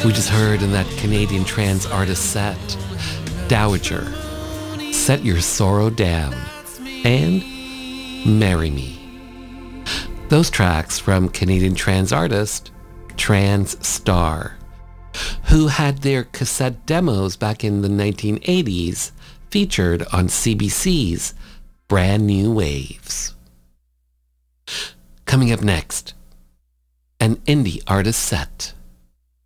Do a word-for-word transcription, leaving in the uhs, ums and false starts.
We just heard in that Canadian trance artist set, Dowager, Set Your Sorrow Down, and Marry Me. Those tracks from Canadian trance artist Trans Star, who had their cassette demos back in the nineteen eighties featured on C B C's Brand New Waves. Coming up next, an indie artist set.